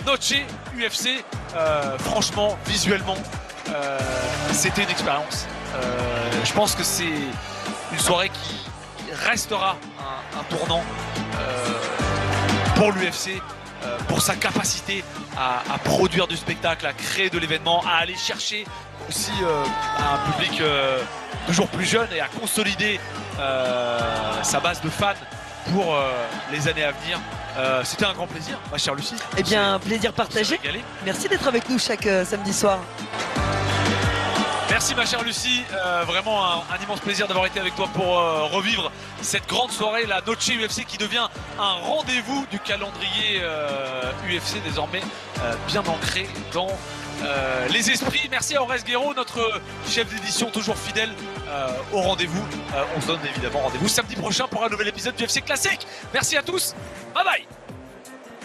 Noche UFC. Franchement, visuellement, c'était une expérience. Je pense que c'est une soirée qui restera un tournant pour l'UFC, pour sa capacité à produire du spectacle, à créer de l'événement, à aller chercher aussi un public toujours plus jeune et à consolider sa base de fans pour les années à venir. C'était un grand plaisir, ma chère Lucie. Eh bien, plaisir partagé. Merci d'être avec nous chaque samedi soir. Merci ma chère Lucie, vraiment un immense plaisir d'avoir été avec toi pour revivre cette grande soirée, la Noche UFC qui devient un rendez-vous du calendrier UFC désormais bien ancré dans les esprits. Merci à Aurès Guéraud, notre chef d'édition toujours fidèle au rendez-vous. On se donne évidemment rendez-vous samedi prochain pour un nouvel épisode du UFC Classique. Merci à tous, bye bye.